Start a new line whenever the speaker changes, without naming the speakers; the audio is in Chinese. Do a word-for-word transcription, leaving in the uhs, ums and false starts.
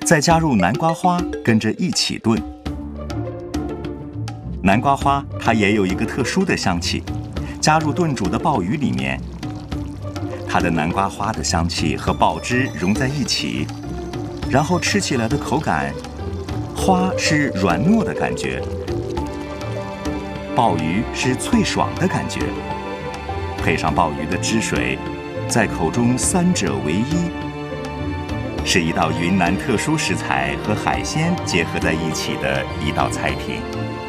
再加入南瓜花，跟着一起炖。南瓜花它也有一个特殊的香气，加入炖煮的鲍鱼里面，它的南瓜花的香气和鲍汁融在一起，然后吃起来的口感，花是软糯的感觉，鲍鱼是脆爽的感觉，配上鲍鱼的汁水，在口中三者为一，是一道云南特殊食材和海鲜结合在一起的一道菜品。